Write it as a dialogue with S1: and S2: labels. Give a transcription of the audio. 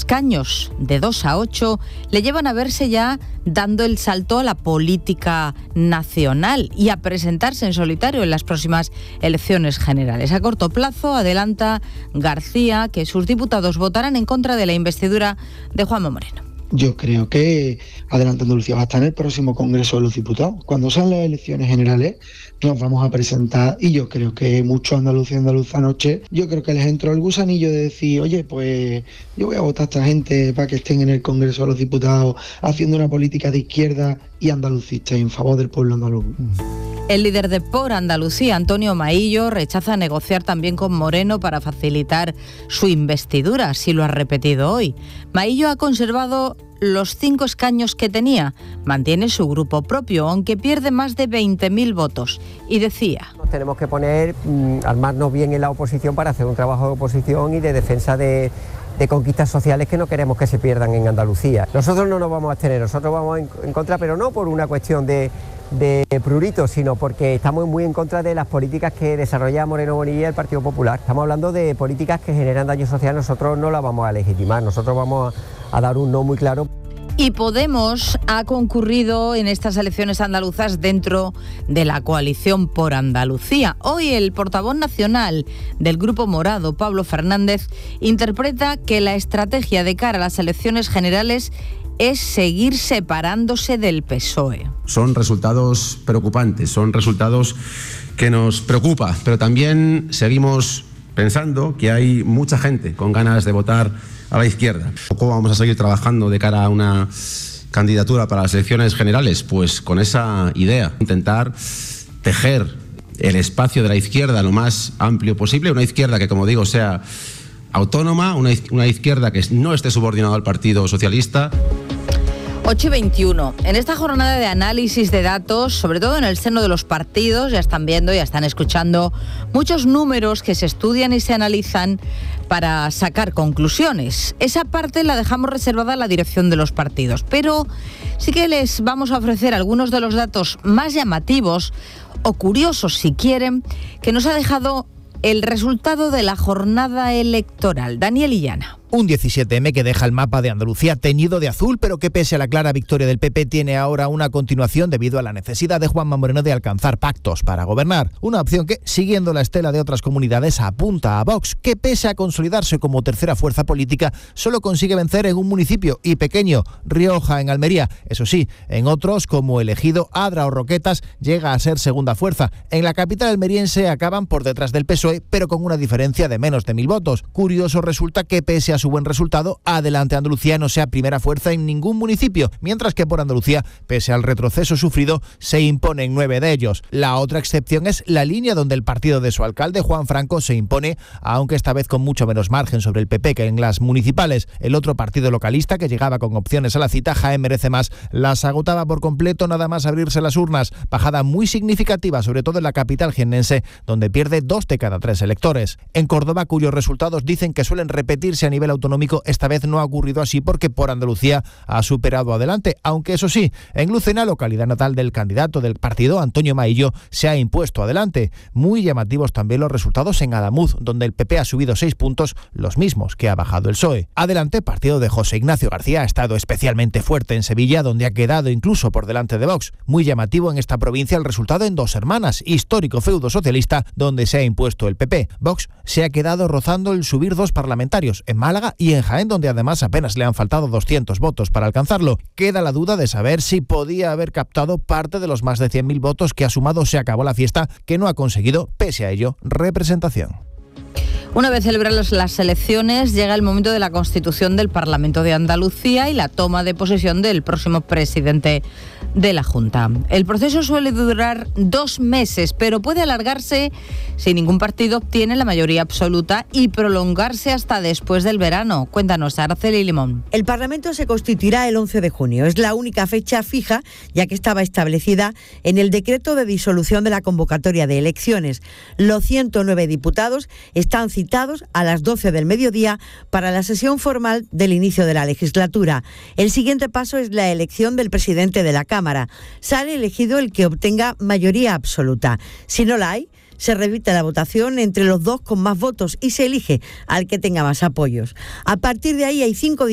S1: escaños de 2 a 8 le llevan a verse ya dando el salto a la política nacional y a presentarse en solitario en las próximas elecciones generales. A corto plazo, adelanta García que sus diputados votarán en contra de la investidura de Juanma Moreno.
S2: Yo creo que Adelante Andalucía va a estar en el próximo Congreso de los Diputados. Cuando sean las elecciones generales nos vamos a presentar y yo creo que muchos andaluces y andaluzas anoche, yo creo que les entró el gusanillo de decir, oye, pues yo voy a votar a esta gente para que estén en el Congreso de los Diputados haciendo una política de izquierda y andalucista en favor del pueblo andaluz.
S1: El líder de Por Andalucía, Antonio Maillo, rechaza negociar también con Moreno para facilitar su investidura, así lo ha repetido hoy. Maillo ha conservado los 5 escaños que tenía, mantiene su grupo propio, aunque pierde más de 20.000 votos. Y decía:
S3: nos tenemos que poner, armarnos bien en la oposición para hacer un trabajo de oposición y de defensa de conquistas sociales que no queremos que se pierdan en Andalucía. Nosotros no nos vamos a abstener, nosotros vamos en contra, pero no por una cuestión de prurito, sino porque estamos muy en contra de las políticas que desarrolla Moreno Bonilla y el Partido Popular. Estamos hablando de políticas que generan daño social, nosotros no las vamos a legitimar, nosotros vamos a dar un no muy claro.
S1: Y Podemos ha concurrido en estas elecciones andaluzas dentro de la coalición Por Andalucía. Hoy el portavoz nacional del Grupo Morado, Pablo Fernández, interpreta que la estrategia de cara a las elecciones generales es seguir separándose del PSOE.
S4: Son resultados preocupantes, son resultados que nos preocupa, pero también seguimos pensando que hay mucha gente con ganas de votar a la izquierda. ¿Cómo vamos a seguir trabajando de cara a una candidatura para las elecciones generales? Pues con esa idea, intentar tejer el espacio de la izquierda lo más amplio posible, una izquierda que, como digo, sea autónoma, una izquierda que no esté subordinada al Partido Socialista.
S1: 8:21. En esta jornada de análisis de datos, sobre todo en el seno de los partidos, ya están viendo, ya están escuchando muchos números que se estudian y se analizan para sacar conclusiones. Esa parte la dejamos reservada a la dirección de los partidos, pero sí que les vamos a ofrecer algunos de los datos más llamativos o curiosos, si quieren, que nos ha dejado el resultado de la jornada electoral. Daniel Illana.
S5: Un 17M que deja el mapa de Andalucía teñido de azul, pero que pese a la clara victoria del PP tiene ahora una continuación debido a la necesidad de Juanma Moreno de alcanzar pactos para gobernar. Una opción que, siguiendo la estela de otras comunidades, apunta a Vox, que pese a consolidarse como tercera fuerza política, solo consigue vencer en un municipio y pequeño, Rioja, en Almería. Eso sí, en otros, como el Ejido, Adra o Roquetas, llega a ser segunda fuerza. En la capital almeriense acaban por detrás del PSOE, pero con una diferencia de menos de 1.000 votos. Curioso resulta que pese a su buen resultado, Adelante Andalucía no sea primera fuerza en ningún municipio, mientras que Por Andalucía, pese al retroceso sufrido, se impone en 9 de ellos. La otra excepción es La Línea, donde el partido de su alcalde, Juan Franco, se impone, aunque esta vez con mucho menos margen sobre el PP que en las municipales. El otro partido localista, que llegaba con opciones a la cita, Jaén Merece Más, las agotaba por completo nada más abrirse las urnas. Bajada muy significativa, sobre todo en la capital jiennense, donde pierde 2 de cada 3 electores. En Córdoba, cuyos resultados dicen que suelen repetirse a nivel autonómico, esta vez no ha ocurrido así porque Por Andalucía ha superado Adelante, aunque eso sí, en Lucena, localidad natal del candidato del partido, Antonio Maillo, se ha impuesto Adelante. Muy llamativos también los resultados en Adamuz, donde el PP ha subido 6 puntos, los mismos que ha bajado el PSOE. Adelante, partido de José Ignacio García, ha estado especialmente fuerte en Sevilla, donde ha quedado incluso por delante de Vox. Muy llamativo en esta provincia el resultado en Dos Hermanas, histórico feudo socialista, donde se ha impuesto el PP. Vox se ha quedado rozando el subir 2 parlamentarios, en Málaga y en Jaén, donde además apenas le han faltado 200 votos para alcanzarlo. Queda la duda de saber si podía haber captado parte de los más de 100.000 votos que ha sumado Se Acabó la Fiesta, que no ha conseguido, pese a ello, representación.
S1: Una vez celebradas las elecciones, llega el momento de la constitución del Parlamento de Andalucía y la toma de posesión del próximo presidente de la Junta. El proceso suele durar 2 meses, pero puede alargarse si ningún partido obtiene la mayoría absoluta y prolongarse hasta después del verano. Cuéntanos, Araceli Limón.
S6: El Parlamento se constituirá el 11 de junio. Es la única fecha fija, ya que estaba establecida en el decreto de disolución de la convocatoria de elecciones. Los 109 diputados están citados a las 12 del mediodía para la sesión formal del inicio de la legislatura. El siguiente paso es la elección del presidente de la Cámara. Sale elegido el que obtenga mayoría absoluta. Si no la hay, se repite la votación entre los 2 con más votos y se elige al que tenga más apoyos. A partir de ahí hay 5